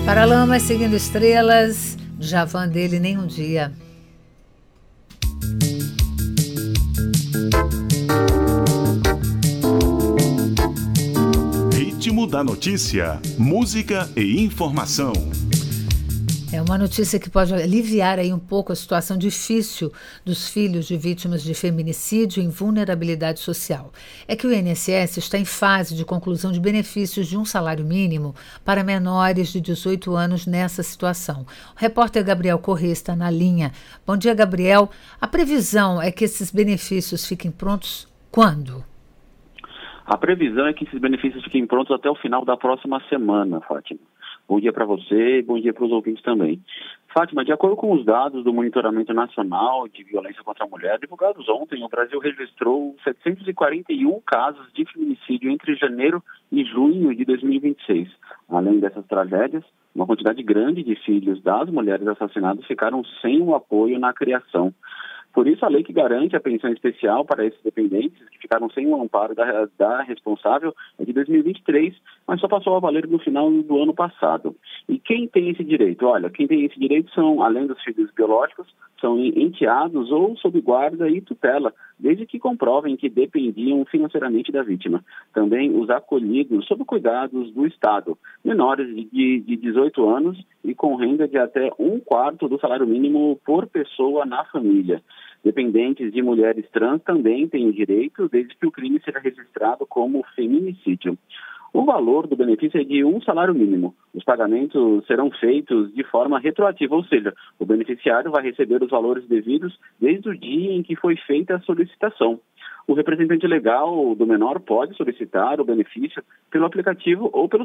Paralamas seguindo estrelas, Djavan dele nem um dia. Ritmo da notícia, música e informação. É uma notícia que pode aliviar aí um pouco a situação difícil dos filhos de vítimas de feminicídio em vulnerabilidade social. É que o INSS está em fase de conclusão de benefícios de um salário mínimo para menores de 18 anos nessa situação. O repórter Gabriel Corrêa está na linha. Bom dia, Gabriel. A previsão é que esses benefícios fiquem prontos quando? A previsão é que esses benefícios fiquem prontos até o final da próxima semana, Fátima. Bom dia para você e bom dia para os ouvintes também. Fátima, de acordo com os dados do Monitoramento Nacional de Violência contra a Mulher, divulgados ontem, o Brasil registrou 741 casos de feminicídio entre janeiro e junho de 2026. Além dessas tragédias, uma quantidade grande de filhos das mulheres assassinadas ficaram sem o apoio na criação. Por isso, a lei que garante a pensão especial para esses dependentes, que ficaram sem o amparo da responsável, é de 2023, mas só passou a valer no final do ano passado. E quem tem esse direito? Olha, quem tem esse direito são, além dos filhos biológicos, são enteados ou sob guarda e tutela, desde que comprovem que dependiam financeiramente da vítima. Também os acolhidos sob cuidados do Estado, menores de 18 anos e com renda de até 1/4 do salário mínimo por pessoa na família. Dependentes de mulheres trans também têm direito, desde que o crime seja registrado como feminicídio. O valor do benefício é de um salário mínimo. Os pagamentos serão feitos de forma retroativa, ou seja, o beneficiário vai receber os valores devidos desde o dia em que foi feita a solicitação. O representante legal do menor pode solicitar o benefício pelo aplicativo ou pelo